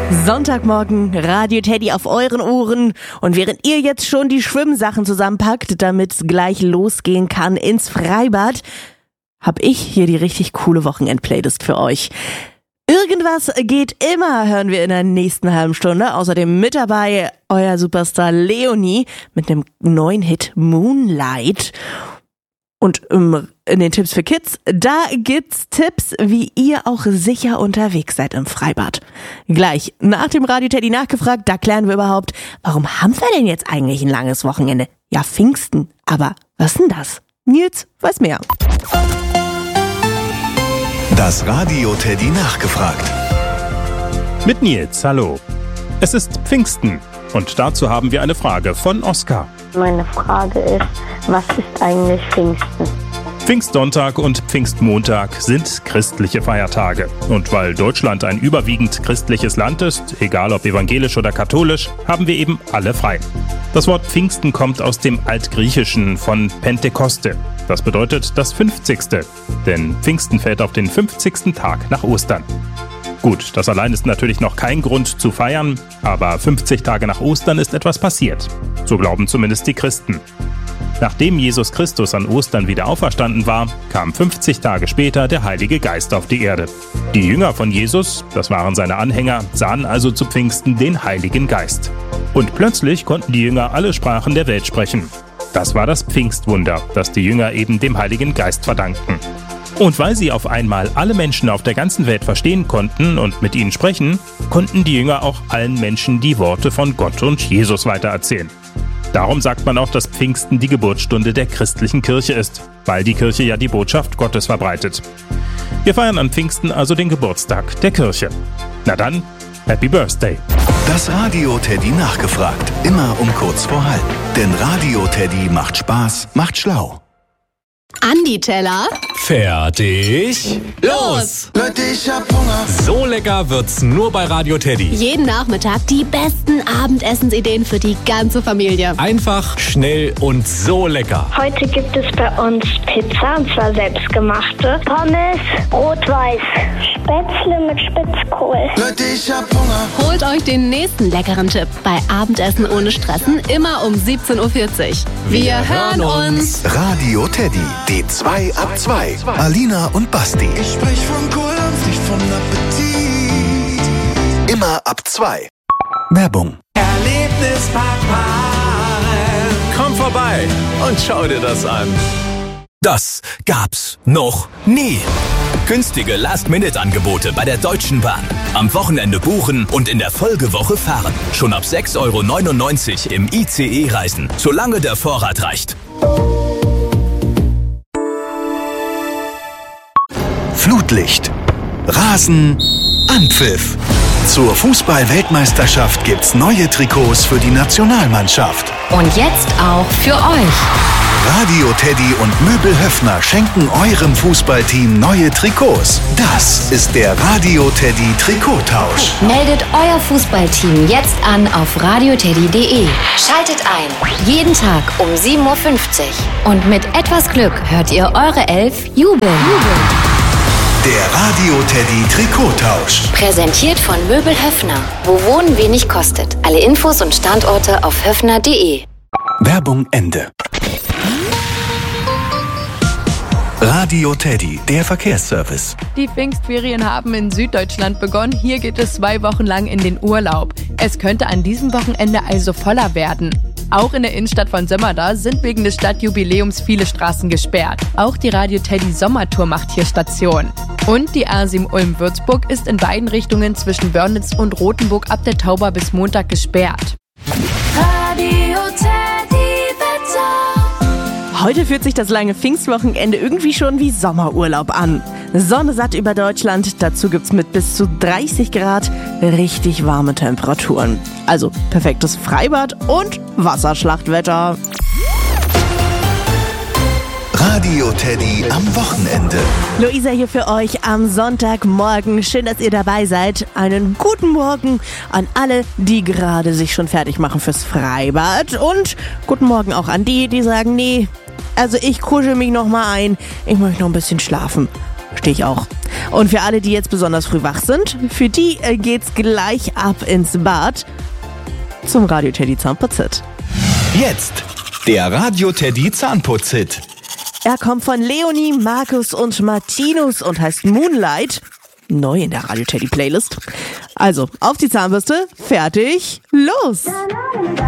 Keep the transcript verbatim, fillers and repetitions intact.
Sonntagmorgen, Radio Teddy auf euren Ohren. Und während ihr jetzt schon die Schwimmsachen zusammenpackt, damit es gleich losgehen kann ins Freibad, hab ich hier die richtig coole Wochenend-Playlist für euch. Irgendwas geht immer, hören wir in der nächsten halben Stunde. Außerdem mit dabei euer Superstar Leonie mit dem neuen Hit Moonlight. Und ähm, in den Tipps für Kids, da gibt's Tipps, wie ihr auch sicher unterwegs seid im Freibad. Gleich nach dem Radio Teddy nachgefragt, da klären wir überhaupt, warum haben wir denn jetzt eigentlich ein langes Wochenende? Ja, Pfingsten. Aber was denn das? Nils weiß mehr. Das Radio Teddy nachgefragt. Mit Nils, hallo. Es ist Pfingsten und dazu haben wir eine Frage von Oskar. Meine Frage ist, was ist eigentlich Pfingsten? Pfingstsonntag und Pfingstmontag sind christliche Feiertage. Und weil Deutschland ein überwiegend christliches Land ist, egal ob evangelisch oder katholisch, haben wir eben alle frei. Das Wort Pfingsten kommt aus dem Altgriechischen von Pentekoste. Das bedeutet das fünfzigste. Denn Pfingsten fällt auf den fünfzigsten Tag nach Ostern. Gut, das allein ist natürlich noch kein Grund zu feiern, aber fünfzig Tage nach Ostern ist etwas passiert. So glauben zumindest die Christen. Nachdem Jesus Christus an Ostern wieder auferstanden war, kam fünfzig Tage später der Heilige Geist auf die Erde. Die Jünger von Jesus, das waren seine Anhänger, sahen also zu Pfingsten den Heiligen Geist. Und plötzlich konnten die Jünger alle Sprachen der Welt sprechen. Das war das Pfingstwunder, das die Jünger eben dem Heiligen Geist verdankten. Und weil sie auf einmal alle Menschen auf der ganzen Welt verstehen konnten und mit ihnen sprechen, konnten die Jünger auch allen Menschen die Worte von Gott und Jesus weitererzählen. Darum sagt man auch, dass Pfingsten die Geburtsstunde der christlichen Kirche ist, weil die Kirche ja die Botschaft Gottes verbreitet. Wir feiern an Pfingsten also den Geburtstag der Kirche. Na dann, Happy Birthday! Das Radio Teddy nachgefragt, immer um kurz vor halb. Denn Radio Teddy macht Spaß, macht schlau. Andi Teller. Fertig. Los! Leute, ich hab Hunger. So lecker wird's nur bei Radio Teddy. Jeden Nachmittag die besten Abendessensideen für die ganze Familie. Einfach, schnell und so lecker. Heute gibt es bei uns Pizza, und zwar selbstgemachte. Pommes, rot-weiß, Spätzle mit Spitzkohl. Leute, ich hab Hunger. Holt euch den nächsten leckeren Tipp bei Abendessen ohne Stressen, immer um siebzehn Uhr vierzig. Wir, Wir hören uns. Radio Teddy, die zwei ab zwei. Alina und Basti. Ich sprech von Kohl und nicht von Appetit. Immer ab zwei. Werbung. Erlebnispark. Komm vorbei und schau dir das an. Das gab's noch nie. Günstige Last-Minute-Angebote bei der Deutschen Bahn. Am Wochenende buchen und in der Folgewoche fahren. Schon ab sechs Euro neunundneunzig im I C E reisen, solange der Vorrat reicht. Flutlicht. Rasen. Anpfiff. Zur Fußball-Weltmeisterschaft gibt's neue Trikots für die Nationalmannschaft. Und jetzt auch für euch. Radio Teddy und Möbel Höffner schenken eurem Fußballteam neue Trikots. Das ist der Radio Teddy Trikottausch. Meldet euer Fußballteam jetzt an auf radioteddy punkt de. Schaltet ein. Jeden Tag um sieben Uhr fünfzig. Und mit etwas Glück hört ihr eure Elf jubeln. Der Radio Teddy Trikottausch. Präsentiert von Möbel Höffner. Wo Wohnen wenig kostet. Alle Infos und Standorte auf höffner punkt de. Werbung Ende. Radio Teddy, der Verkehrsservice. Die Pfingstferien haben in Süddeutschland begonnen. Hier geht es zwei Wochen lang in den Urlaub. Es könnte an diesem Wochenende also voller werden. Auch in der Innenstadt von Sömmerda sind wegen des Stadtjubiläums viele Straßen gesperrt. Auch die Radio Teddy Sommertour macht hier Station. Und die A sieben Ulm-Würzburg ist in beiden Richtungen zwischen Wörnitz und Rothenburg ab der Tauber bis Montag gesperrt. Radio Teddy Wetter. Heute fühlt sich das lange Pfingstwochenende irgendwie schon wie Sommerurlaub an. Sonne satt über Deutschland, dazu gibt's mit bis zu dreißig Grad richtig warme Temperaturen. Also perfektes Freibad und Wasserschlachtwetter. Radio Teddy am Wochenende. Luisa hier für euch am Sonntagmorgen. Schön, dass ihr dabei seid. Einen guten Morgen an alle, die gerade sich schon fertig machen fürs Freibad. Und guten Morgen auch an die, die sagen, nee, also ich kuschel mich noch mal ein. Ich möchte noch ein bisschen schlafen. Stehe ich auch. Und für alle, die jetzt besonders früh wach sind, für die geht's gleich ab ins Bad zum Radio Teddy Zahnputz-Hit. Jetzt der Radio Teddy Zahnputz-Hit. Er kommt von Leonie, Markus und Martinus und heißt Moonlight. Neu in der Radio Teddy Playlist. Also, auf die Zahnbürste, fertig, los!